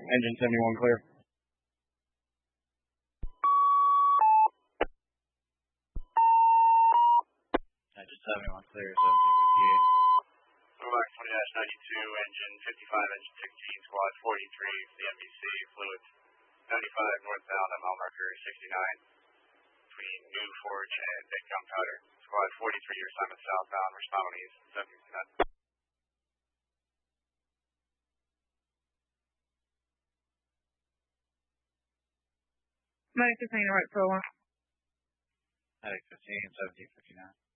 Engine 71 clear. Engine 71 clear, 1758. Overbox 20-92, engine 55, engine 16, squad 43 for the NBC, fluids 95 northbound at mile marker 69 between New Forge and Big Gunpowder. Squad 43, your assignment southbound, respond on east, 759. Medic 15, right for a while. Medic 15, 1759.